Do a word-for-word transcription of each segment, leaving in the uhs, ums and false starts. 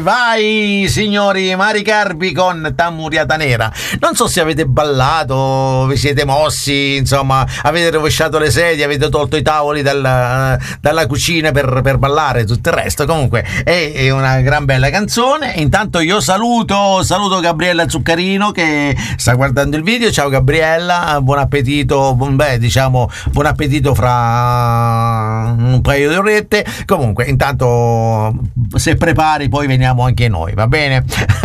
vai signori, Mari Carpi con Tammuriata Nera. Non so se avete ballato, vi siete mossi, insomma, avete rovesciato le sedie, avete tolto i tavoli dalla, dalla cucina per, per ballare, tutto il resto. Comunque è, è una gran bella canzone. Intanto io saluto, saluto Gabriella Zuccarino che sta guardando il video. Ciao Gabriella, buon appetito, beh, diciamo buon appetito fra un paio di orette. Comunque intanto se prepari poi veniamo anche noi, va bene?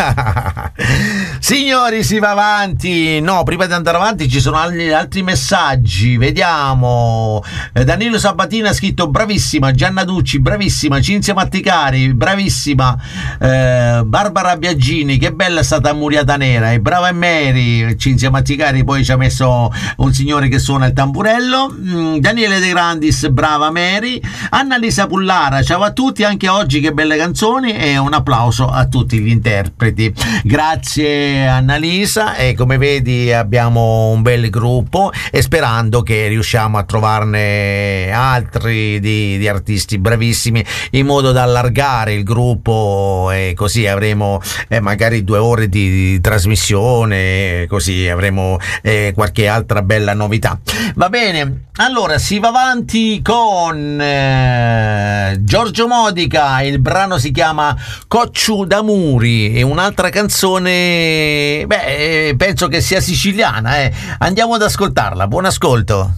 Signori, si va avanti. No, prima di andare avanti ci sono altri, altri messaggi, vediamo. Danilo Sabatini ha scritto bravissima, Gianna Ducci bravissima, Cinzia Matticari bravissima, eh, Barbara Biagini che bella è stata Tammuriata Nera, e brava Mary. Cinzia Matticari poi ci ha messo un signore che suona il tamburello. mm, Daniele De Grandis, brava Mary. Annalisa Pullara, ciao a tutti anche oggi, che belle canzoni, e un applauso a tutti gli interpreti. Grazie Annalisa, e come vedi abbiamo un bel gruppo, e sperando che riusciamo a trovarne altri di, di artisti bravissimi in modo da allargare il gruppo, e così avremo eh, magari due ore di, di trasmissione, così avremo eh, qualche altra bella novità. Va bene, allora si va avanti con eh, Giorgio Modica, il brano si chiama Cocciu d'Amuri, e un'altra canzone, beh, penso che sia siciliana, eh. Andiamo ad ascoltarla, buon ascolto.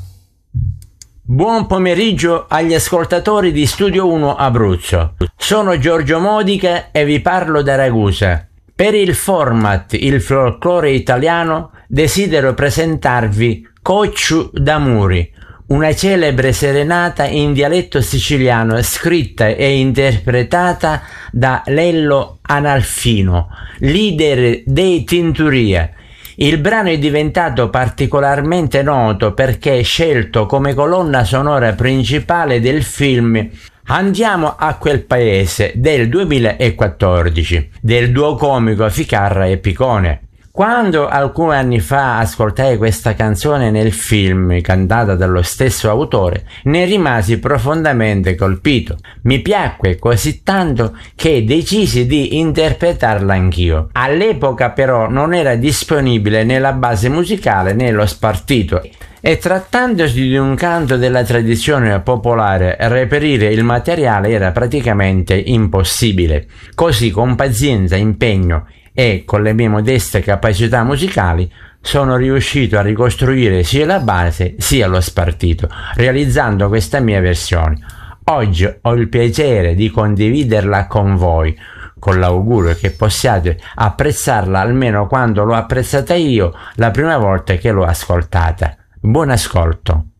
Buon pomeriggio agli ascoltatori di Studio uno Abruzzo. Sono Giorgio Modica e vi parlo da Ragusa. Per il format Il folklore italiano desidero presentarvi Cocciu d'Amuri, una celebre serenata in dialetto siciliano scritta e interpretata da Lello Analfino, leader dei Tinturia. Il brano è diventato particolarmente noto perché è scelto come colonna sonora principale del film Andiamo a quel paese del duemilaquattordici del duo comico Ficarra e Picone. Quando alcuni anni fa ascoltai questa canzone nel film, cantata dallo stesso autore, ne rimasi profondamente colpito. Mi piacque così tanto che decisi di interpretarla anch'io. All'epoca però non era disponibile né la base musicale né lo spartito, e trattandosi di un canto della tradizione popolare, reperire il materiale era praticamente impossibile. Così, con pazienza, impegno e con le mie modeste capacità musicali, sono riuscito a ricostruire sia la base sia lo spartito, realizzando questa mia versione. Oggi ho il piacere di condividerla con voi, con l'augurio che possiate apprezzarla almeno quanto l'ho apprezzata io la prima volta che l'ho ascoltata. Buon ascolto.